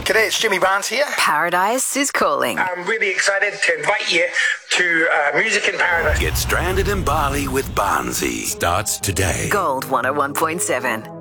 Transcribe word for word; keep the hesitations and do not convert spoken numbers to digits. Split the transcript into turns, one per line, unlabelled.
G'day, it's Jimmy Barnes here.
Paradise is calling.
I'm really excited to invite you to uh, Music in Paradise.
Get stranded in Bali with Barnesy. Starts today.
Gold one oh one point seven.